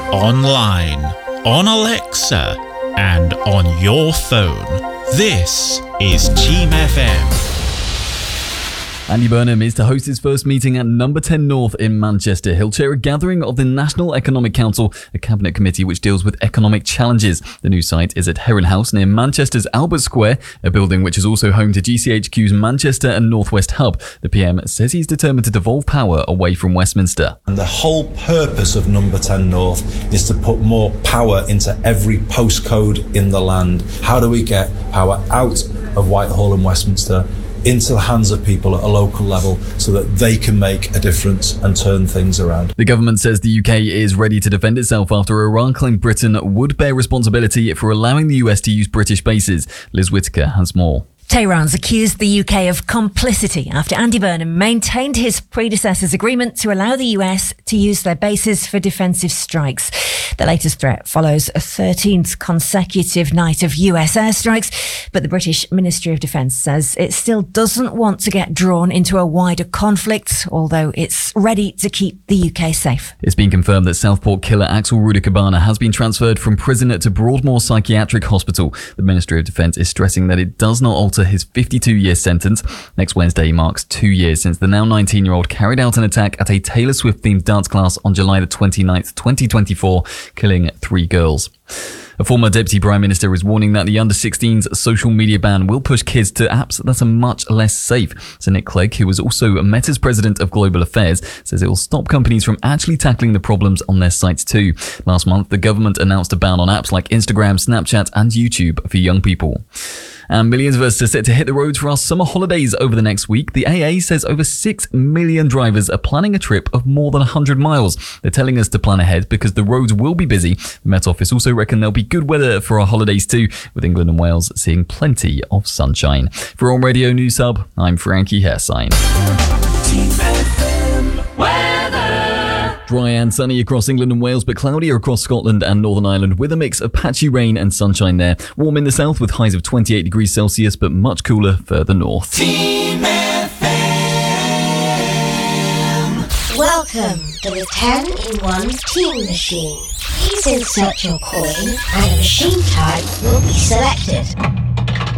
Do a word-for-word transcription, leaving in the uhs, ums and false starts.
online, on Alexa, and on your phone. This is Team F M. Andy Burnham is to host his first meeting at Number ten North in Manchester. He'll chair a gathering of the National Economic Council, a cabinet committee which deals with economic challenges. The new site is at Heron House near Manchester's Albert Square, a building which is also home to G C H Q's Manchester and North West Hub. The P M says he's determined to devolve power away from Westminster. And the whole purpose of Number ten North is to put more power into every postcode in the land. How do we get power out of Whitehall and Westminster into the hands of people at a local level so that they can make a difference and turn things around? The government says the U K is ready to defend itself after Iran claimed Britain would bear responsibility for allowing the U S to use British bases. Liz Whittaker has more. Tehran's accused the U K of complicity after Andy Burnham maintained his predecessor's agreement to allow the U S to use their bases for defensive strikes. The latest threat follows a thirteenth consecutive night of U S airstrikes, but the British Ministry of Defence says it still doesn't want to get drawn into a wider conflict, although it's ready to keep the U K safe. It's been confirmed that Southport killer Axel Rudakabana has been transferred from prison to Broadmoor Psychiatric Hospital. The Ministry of Defence is stressing that it does not alter his fifty-two-year sentence. Next Wednesday marks two years since the now nineteen-year-old carried out an attack at a Taylor Swift-themed dance class on July the twenty-ninth, twenty twenty-four, killing three girls. A former Deputy Prime Minister is warning that the under sixteens social media ban will push kids to apps that are much less safe. Sir Nick Clegg, who was also Meta's President of Global Affairs, says it will stop companies from actually tackling the problems on their sites too. Last month, the government announced a ban on apps like Instagram, Snapchat and YouTube for young people. And millions of us are set to hit the roads for our summer holidays over the next week. The A A says over six million drivers are planning a trip of more than one hundred miles. They're telling us to plan ahead because the roads will be busy. The Met Office also reckon there'll be good weather for our holidays too, with England and Wales seeing plenty of sunshine. For On Radio News Hub, I'm Frankie Hairsign. Dry and sunny across England and Wales, but cloudier across Scotland and Northern Ireland with a mix of patchy rain and sunshine there. Warm in the south with highs of twenty-eight degrees Celsius, but much cooler further north. Team F M. Welcome to the ten in one Team Machine. Please insert your coin and a machine type will be selected.